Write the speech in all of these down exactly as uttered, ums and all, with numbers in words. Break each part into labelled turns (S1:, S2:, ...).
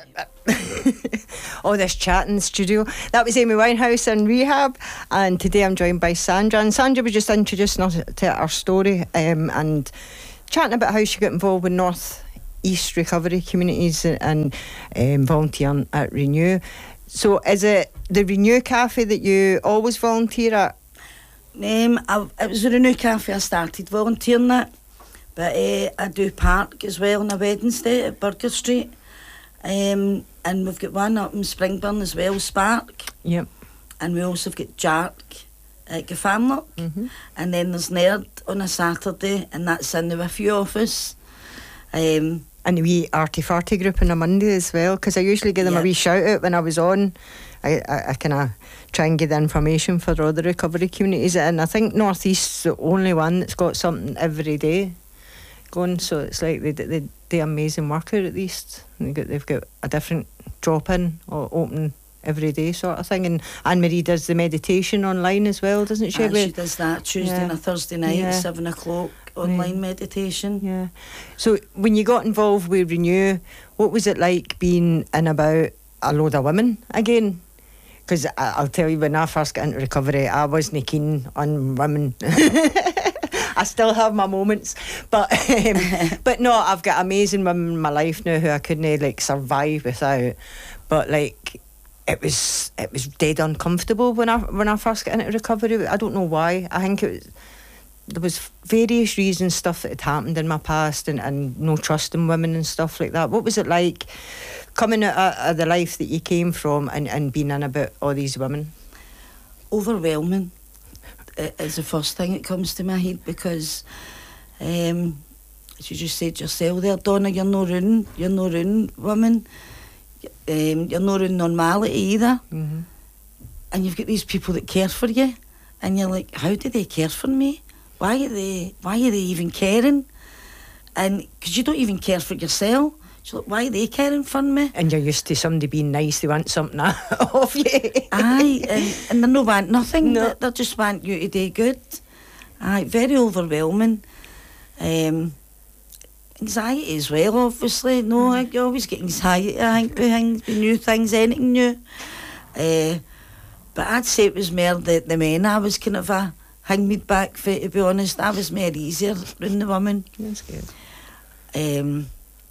S1: all this chat in the studio. That was Amy Winehouse in rehab, and today I'm joined by Sandra. And Sandra was just introducing us to our story um, and chatting about how she got involved with North East recovery communities and um, volunteering at Renew. So is it the Renew Cafe that you always volunteer at?
S2: Um, I, it was the Renew Cafe I started volunteering at, but uh, I do park as well on a Wednesday at Burger Street. Um, and we've got one up in Springburn as well, Spark.
S1: Yep.
S2: And we also have got Jark at Gafamlock.
S1: Mm-hmm.
S2: And then there's Nerd on a Saturday, and that's in the Wiffy office. Um,
S1: and the wee Arty Farty group on a Monday as well, because I usually give them yep. a wee shout out when I was on. I, I, I kind of try and get the information for all the recovery communities, and I think North East's the only one that's got something every day going, so it's like they, they do amazing work out at least. They've got, they've got a different drop-in or open every day sort of thing. And Anne-Marie does the meditation online as well, doesn't she?
S2: Uh, she does that Tuesday yeah. and a Thursday night yeah. at seven o'clock, online yeah. meditation.
S1: Yeah. So when you got involved with Renew, what was it like being in about a load of women again? Because I'll tell you, when I first got into recovery, I wasn't keen on women. I still have my moments, but um, but no, I've got amazing women in my life now who I couldn't like survive without. But like, it was it was dead uncomfortable when I when I first got into recovery. I don't know why. I think it was, there was various reasons, stuff that had happened in my past, and, and no trust in women and stuff like that. What was it like coming out of the life that you came from and, and being in about all these women?
S2: Overwhelming is the first thing that comes to my head, because um, as you just said yourself there, Donna, you're no ruining, you're no ruining women, um, you're no ruining normality either. Mm-hmm. And you've got these people that care for you, and you're like, how do they care for me? Why are they, why are they even caring? And because you don't even care for yourself. So like, why are they caring for me?
S1: And you're used to somebody being nice, they want something off you.
S2: Aye, and, and they don't want nothing, no. they, they just want you to do good. Aye, very overwhelming. Um, anxiety as well, obviously. No, mm. I, you always get anxiety, I think, behind new things, anything new. Uh, but I'd say it was more the, the men I was kind of a hang me back for, to be honest. I was more easier than the women.
S1: That's good.
S2: Um,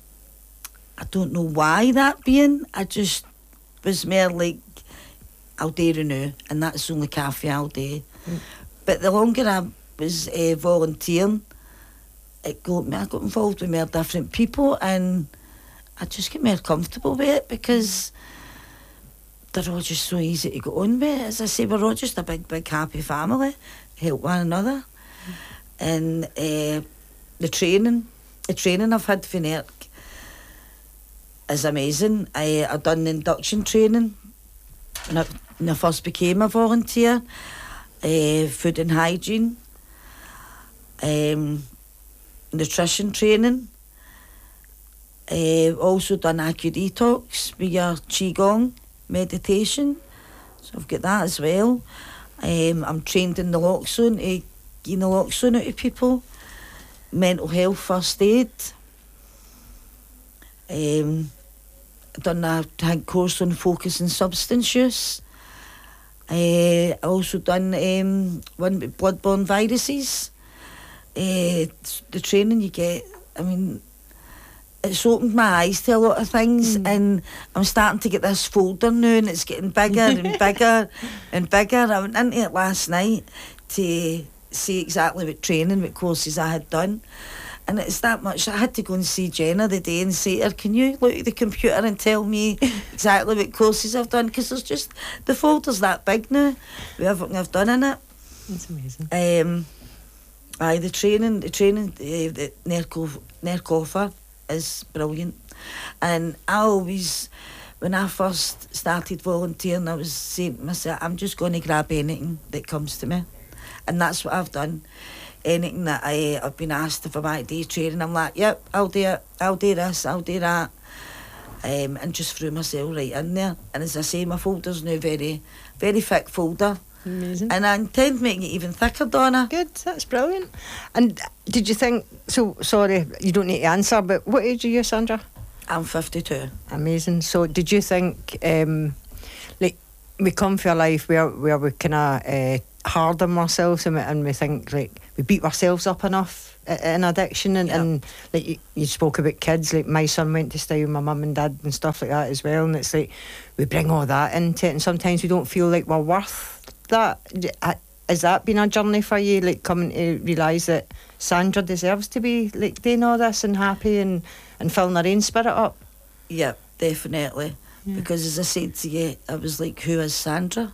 S2: I don't know why that being. I just was more like, I'll do Renew, and that's the only cafe I'll do. Mm. But the longer I was uh, volunteering, it got me, I got involved with more different people, and I just get more comfortable with it, because they're all just so easy to get on with. As I say, we're all just a big, big happy family, help one another. Mm. And uh, the training, the training I've had for N E R C is amazing. I, I've done induction training when I, when I first became a volunteer, uh, food and hygiene, um, nutrition training, uh, also done Acu Detox with your Qigong meditation, so I've got that as well. Um, I'm trained in the naloxone to give naloxone out to people, mental health first aid. Um, I've done a tank course on focus and substance use. Uh, I also done um, one with bloodborne viruses. Uh, the training you get, I mean, it's opened my eyes to a lot of things, mm. and I'm starting to get this folder now, and it's getting bigger and bigger and bigger. I went into it last night to see exactly what training, what courses I had done. And it's that much. I had to go and see Jenna the day and say to her, can you look at the computer and tell me exactly what courses I've done? Because there's just, the folder's that big now with everything I've done in it.
S1: That's amazing.
S2: Um, aye, the training, the training uh, that N E R C, N E R C offer is brilliant. And I always, when I first started volunteering, I was saying to myself, I'm just going to grab anything that comes to me. And that's what I've done. Anything that I, I've been asked if I might do training, I'm like, yep, I'll do it, I'll do this, I'll do that. Um, and just threw myself right in there. And as I say, my folder's now very, very thick folder.
S1: Amazing.
S2: And I intend to make it even thicker, Donna.
S1: Good, that's brilliant. And did you think, so, sorry, you don't need to answer, but what age are you, Sandra?
S2: I'm fifty-two.
S1: Amazing. So did you think, um, like, we come for a life where, where we kind of uh, hard on ourselves and we, and we think, like, we beat ourselves up enough in addiction and,
S2: Yeah.
S1: and like, you, you spoke about kids, like, my son went to stay with my mum and dad and stuff like that as well, and it's like, we bring all that into it and sometimes we don't feel like we're worth that. D- uh, Has that been a journey for you, like, coming to realise that Sandra deserves to be, like, doing all this and happy and, and filling her own spirit up?
S2: Yeah, definitely.
S1: Yeah.
S2: Because as I said to you, I was like, who is Sandra?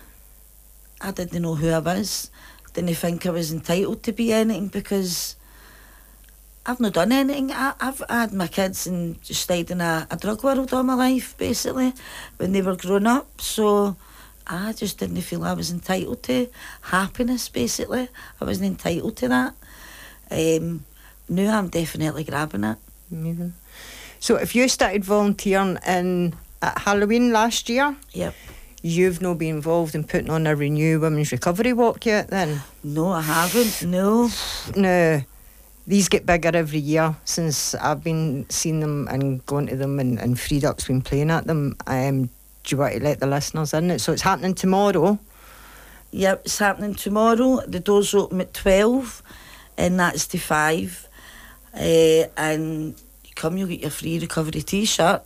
S2: I didn't know who I was. Didn't think I was entitled to be anything because I've not done anything. I, I've had my kids and just stayed in a, a drug world all my life, basically, when they were growing up. So I just didn't feel I was entitled to happiness, basically. I wasn't entitled to that. Um, now I'm definitely grabbing it.
S1: Amazing. So if you started volunteering in at Halloween last year,
S2: Yep.
S1: you've not been involved in putting on a Renew Women's Recovery Walk yet then?
S2: No, I haven't. No.
S1: No. These get bigger every year since I've been seeing them and going to them and, and Freed Up's been playing at them. Um, do you want to let the listeners in? So it's happening tomorrow.
S2: Yep, it's happening tomorrow. The doors open at twelve and that's to five. Uh, and you come, you'll get your free recovery t-shirt.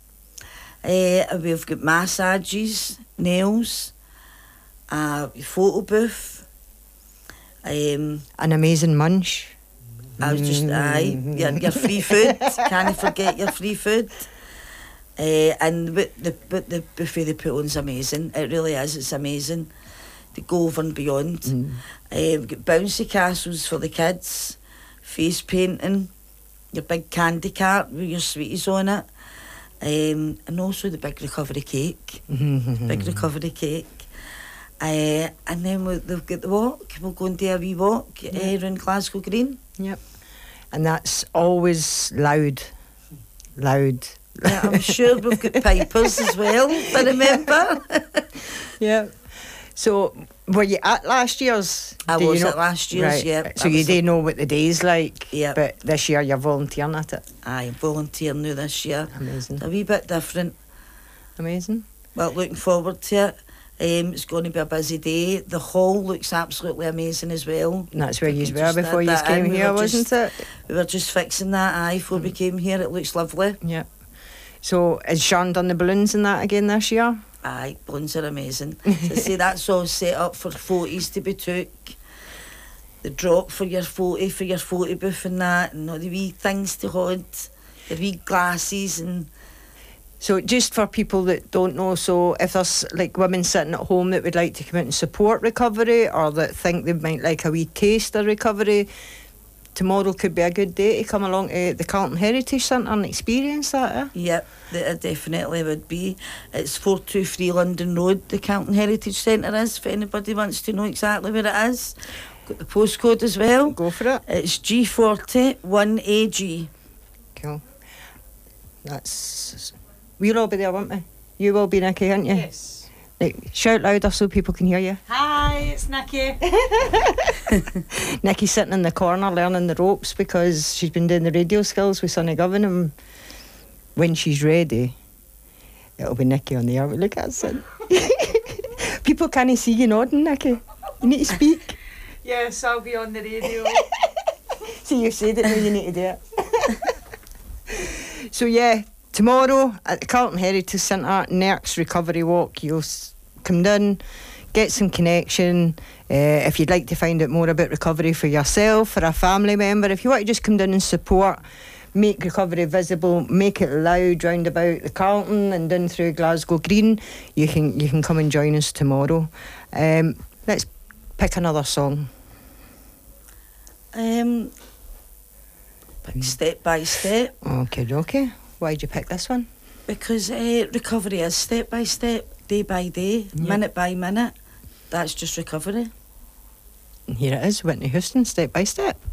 S2: Uh, we've got massages, nails, a photo booth. Um,
S1: An amazing munch.
S2: I was just, aye, your, your free food. Can't forget your free food. Uh, and the, the, the buffet they put on is amazing. It really is, it's amazing. They go over and beyond.
S1: Mm.
S2: Uh, we've got bouncy castles for the kids, face painting, your big candy cart with your sweeties on it, um, and also the big recovery cake. Big recovery cake. Uh, and then we'll, they've got the walk. We'll go and do a wee walk uh,
S1: Yeah.
S2: around Glasgow Green.
S1: Yep. And that's always loud. Loud.
S2: Yeah, I'm sure we've got pipers as well, if I remember.
S1: Yeah. So, were you at last year's?
S2: I
S1: Do you
S2: was
S1: know-
S2: at last year's,
S1: right.
S2: yeah.
S1: So
S2: I
S1: you
S2: was
S1: do
S2: at-
S1: know what the day's like,
S2: Yeah.
S1: but this year you're volunteering at it.
S2: Aye, volunteering now this year.
S1: Amazing.
S2: A wee bit different.
S1: Amazing.
S2: Well, looking forward to it. Um, it's going to be a busy day. The hall looks absolutely amazing as well.
S1: And that's where you
S2: Just
S1: were
S2: add
S1: before you
S2: that
S1: came
S2: in. We
S1: here,
S2: were
S1: wasn't
S2: just-
S1: it?
S2: We were just fixing that eye before we came here. It looks lovely.
S1: Yeah. So, has Sean done the balloons and that again this year?
S2: Aye, balloons are amazing. So see, that's all set up for photos to be took. The drop for your photo, for your photo booth and that, and all the wee things to hold, the wee glasses and...
S1: So, just for people that don't know, so if there's like women sitting at home that would like to come out and support recovery or that think they might like a wee taste of recovery, tomorrow could be a good day to come along to the Carlton Heritage Centre and experience that, eh?
S2: Yep, that it definitely would be. It's four two three London Road, the Carlton Heritage Centre is, if anybody wants to know exactly where it is. Got the postcode as well.
S1: Go for it.
S2: It's G forty one A G.
S1: Cool. That's... We'll all be there, won't we? You will be, Nikki, aren't you?
S3: Yes.
S1: Like, shout louder so people can hear you.
S3: Hi, it's Nikki.
S1: Nikki's sitting in the corner learning the ropes because she's been doing the radio skills with Sonny Govan, and when she's ready, it'll be Nikki on the air. Look at us. son. People can't see you nodding, Nikki. You need to speak.
S3: Yes, I'll be on the radio.
S1: See, you said it, now you need to do it. So yeah, tomorrow at the Carlton Heritage Centre, Nerks Recovery Walk, you'll s- come down, get some connection. Uh, if you'd like to find out more about recovery for yourself, for a family member, if you want to just come down and support, make recovery visible, make it loud round about the Carlton and down through Glasgow Green, you can you can come and join us tomorrow. Um, let's pick another song.
S2: Um, like step by step,
S1: Okay, okay. Why'd you pick this one?
S2: because uh, recovery is step by step, day by day,
S1: Yeah.
S2: minute by minute. That's just recovery.
S1: And here it is, Whitney Houston, Step by Step.